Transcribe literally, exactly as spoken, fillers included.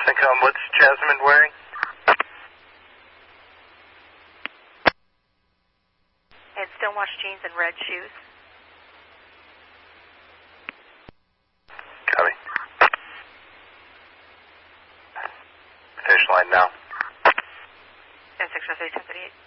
Syncom, what's Jasmine wearing? And stonewashed jeans and red shoes. Copy. Finish line now. And six oh three, ten thirty-eight.